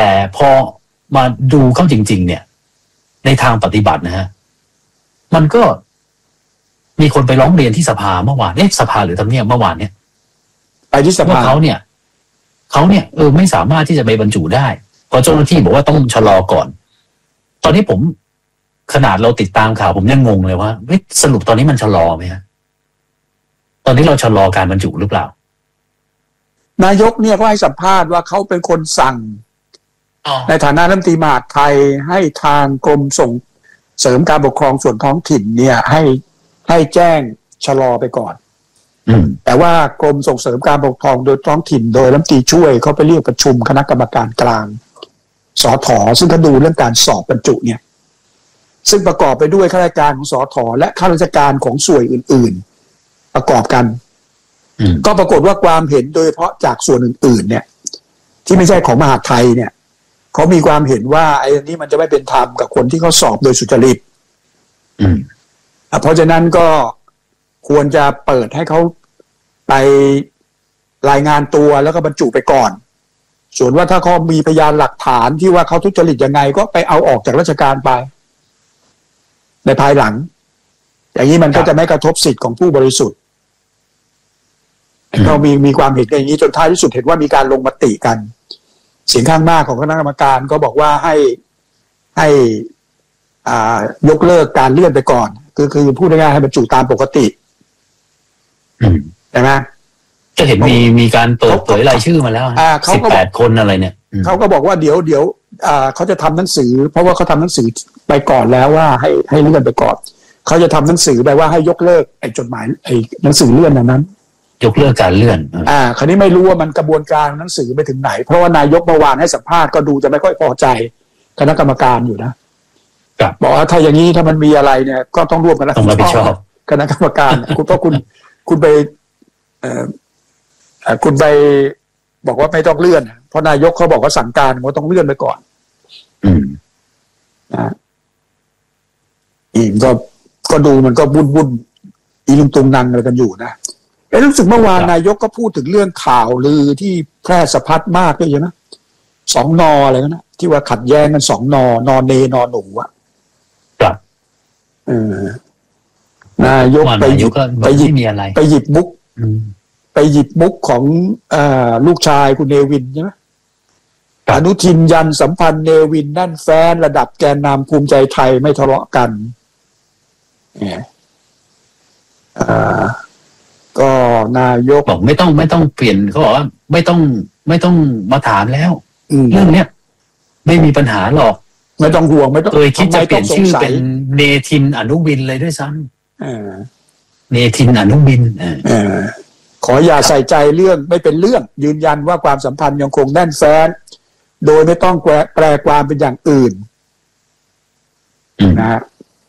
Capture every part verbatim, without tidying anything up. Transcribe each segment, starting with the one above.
แต่พอมาดูเข้าจริงๆเนี่ยในทางปฏิบัตินะฮะมันก็มีคนไปร้องเรียนที่สภาเมื่อวานเนี่ยสภาหรือทำเนียบเมื่อวานเนี่ยไปที่สภาเขาเนี่ยเขาเนี่ยเออไม่สามารถที่จะไปบรรจุได้เพราะเจ้าหน้าที่บอกว่าต้องชะลอก่อนตอนนี้ผมขนาดเราติดตามข่าวผมยังงงเลยว่าสรุปตอนนี้มันชะลอไหมฮะตอนนี้เราชะลอการบรรจุหรือเปล่านายกเนี่ยก็ให้สัมภาษณ์ว่าเขาเป็นคนสั่งในฐานะรัฐมนตรีมหาดไทยให้ทางกรมส่งเสริมการปกครองส่วนท้องถิ่นเนี่ยให้ให้แจ้งชะลอไปก่อนแต่ว่ากรมส่งเสริมการปกครองโดยท้องถิ่นโดยรัฐมนตรีช่วยเขาไปเรียกประชุมคณะกรรมการกลางสถ.ซึ่งเขาดูเรื่องการสอบบรรจุเนี่ยซึ่งประกอบไปด้วยข้าราชการของสถ.และข้าราชการของส่วนอื่นๆประกอบกันก็ปรากฏว่าความเห็นโดยเฉพาะจากส่วนอื่นๆเนี่ยที่ไม่ใช่ของมหาดไทยเนี่ยเขามีความเห็นว่าไอ้นี้มันจะไม่เป็นธรรมกับคนที่เขาสอบโดยสุจริตเพราะฉะนั้นก็ควรจะเปิดให้เขาไปรายงานตัวแล้วก็บรรจุไปก่อนส่วนว่าถ้าเขามีพยานหลักฐานที่ว่าเขาทุจริตยังไงก็ไปเอาออกจากราชการไปในภายหลังอย่างนี้มันก็จะไม่กระทบสิทธิ์ของผู้บริสุทธิ์เขามีมีความเห็นอย่างนี้จนท้ายที่สุดเห็นว่ามีการลงมติกันเสียงข้างมากของคณะกรรมการก็บอกว่าให้ให้อ่ายกเลิกการเลื่อนไปก่อนคือคือพูดง่ายๆให้บรรจุตามปกติใช่ไหมจะเห็นมีมีการเปิดเผยรายชื่อมาแล้วสิบแปดคนอะไรเนี่ยเขาก็บอกว่าเดี๋ยวเดี๋ยวอ่าเขาจะทำหนังสือเพราะว่าเขาทำหนังสือไปก่อนแล้วว่าให้ให้เลื่อนไปก่อนเขาจะทำหนังสือไปว่าให้ยกเลิกไอ้จดหมายไอ้หนังสือเลื่อนนั้นยกเลิกการเลื่อนอ่าคราวนี้ไม่รู้ว่ามันกระบวนการหนังสือไปถึงไหนเพราะว่านายกเมื่อวานให้สัมภาษณ์ก็ดูจะไม่ค่อยพอใจคณะกรรมการอยู่นะบอกว่าถ้าอย่างนี้ถ้ามันมีอะไรเนี่ยก็ต้องร่วมกันรับผิดชอบคณะกรรมการคุณเพราะคุณคุณไปเอ่อคุณไปบอกว่าไม่ต้องเลื่อนเพราะนายกเขาบอกว่าสั่งการว่าต้องเลื่อนไปก่อนอืมนะอีกก็ก็ดูมันก็บุ่นบุ่นอีลุงตุงนังอะไรกันอยู่นะไอ้รู้สึกเมื่อวานนายกก็พูดถึงเรื่องข่าวลือที่แพร่สะพัดมากด้วยใช่ไหมสองนออะไรนะที่ว่าขัดแย้งกันสองนอนอเนนอหนูอะครับเออนายกไปหยิบไปหยิบไปหยิบมุกไปหยิบมุกของอ่าลูกชายคุณเนวินใช่ไหมอนุทินยันสัมพันธ์เนวินนั่นแฟนระดับแกนนำภูมิใจไทยไม่ทะเลาะกันเนี่ยอ่าก็นายกบอกไม่ต้องไม่ต้องเปลี่ยนเขาบอกว่าไม่ต้องไม่ต้องมาถามแล้วเรื่องเนี้ยไม่มีปัญหาหรอกไม่ต้องห่วงไม่ต้องเคยคิดจะเปลี่ยนชื่อเป็นเนทินอนุวินเลยด้วยซ้ำเนทินอนุวินขออย่าใส่ใจเรื่องไม่เป็นเรื่องยืนยันว่าความสัมพันธ์ยังคงแน่นแฟ้นโดยไม่ต้องแปลความเป็นอย่างอื่นนะฮะ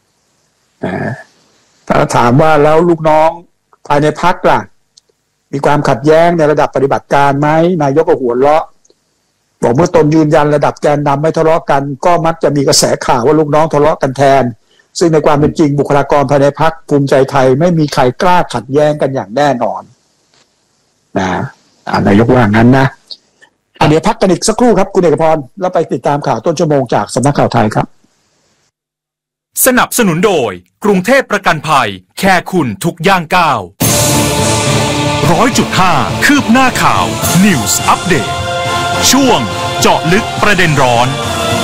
ถ้าถามว่าแล้วลูกน้องภายในพรรคล่ะมีความขัดแย้งในระดับปฏิบัติการไหมนายกก็หัวเราะบอกเมื่อตนยืนยันระดับแกนนำไม่ทะเลาะกันก็มักจะมีกระแสข่าวว่าลูกน้องทะเลาะกันแทนซึ่งในความเป็นจริงบุคลากรภายในพรรคภูมิใจไทยไม่มีใครกล้าขัดแย้งกันอย่างแน่นอนนะนายกว่างั้นนะเดี๋ยวพักกันอีกสักครู่ครับคุณเอกพรแล้วไปติดตามข่าวต้นชั่วโมงจากสำนักข่าวไทยครับสนับสนุนโดยกรุงเทพประกันภัยแค่คุณทุกย่างก้าวร้อยจุดห้าคืบหน้าข่าว News Update ช่วงเจาะลึกประเด็นร้อน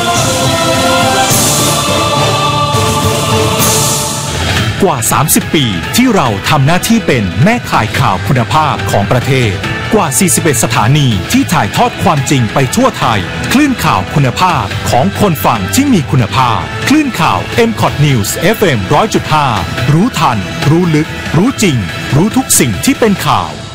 กว่าสามสิบปีที่เราทำหน้าที่เป็นแม่ข่ายข่าวคุณภาพของประเทศกว่าสี่สิบเอ็ดสถานีที่ถ่ายทอดความจริงไปทั่วไทยคลื่นข่าวคุณภาพของคนฟังที่มีคุณภาพคลื่นข่าว เอ็ม คอท News เอฟ เอ็ม หนึ่งร้อยจุดห้า รู้ทันรู้ลึกรู้จริงรู้ทุกสิ่งที่เป็นข่าว